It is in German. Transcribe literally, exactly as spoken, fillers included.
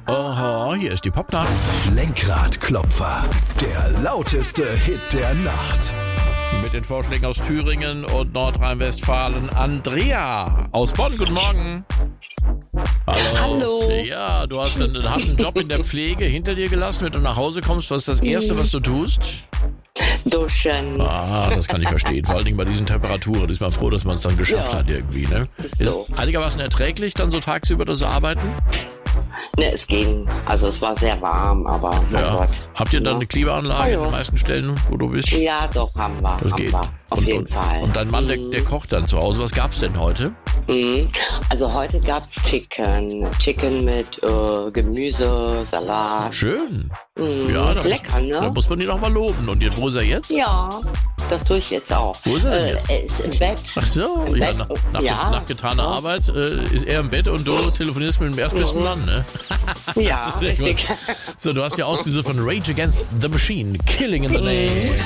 Aha, hier ist die Popnacht. Lenkradklopfer, der lauteste Hit der Nacht. Mit den Vorschlägen aus Thüringen und Nordrhein-Westfalen. Andrea aus Bonn, guten Morgen. Hallo. Hallo. Ja, du hast einen harten Job in der Pflege hinter dir gelassen. Wenn du nach Hause kommst, was ist das Erste, was du tust? Duschen. Ah, das kann ich verstehen. Vor allen Dingen bei diesen Temperaturen ist man froh, dass man es dann geschafft Ja. hat irgendwie, ne? Ist so. Ist einigermaßen erträglich dann so tagsüber das Arbeiten? Ne, es ging. Also es war sehr warm, aber mein Ja. Gott. Habt ihr dann Ja. eine Klimaanlage in Ah, den ja. meisten Stellen, wo du bist? Ja, doch, haben wir. Das haben geht. wir. Auf und, jeden und, Fall. Und dein Mann, der, Mhm. der kocht dann zu Hause. Was gab's denn heute? Mhm. Also heute gab's Chicken. Chicken mit äh, Gemüse, Salat. Schön. Mhm. Ja, da Lecker, muss, da ne? muss man ihn auch mal loben. Und jetzt, wo ist er jetzt? Ja, das tue ich jetzt auch. Wo ist er denn Äh, jetzt? Er ist im Bett. Ach so, Im ja, Bett. nach, nach, Ja. nach getaner Ja. Arbeit äh, ist er im Bett und du telefonierst mit dem erstbesten Mhm. Mann, ne? Ja, Sehr gut. richtig. So, du hast ja ausgesucht von Rage Against the Machine, Killing in the Name.